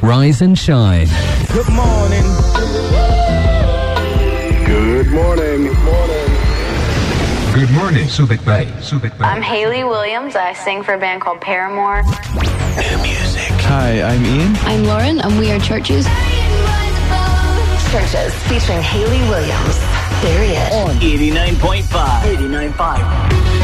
Rise and shine. Good morning. Good morning. Good morning, Subic Bay. I'm Haley Williams. I sing for a band called Paramore. New music. Hi, I'm Ian. I'm Lauren, and we are Churches. Churches featuring Haley Williams. There he is. On 89.5.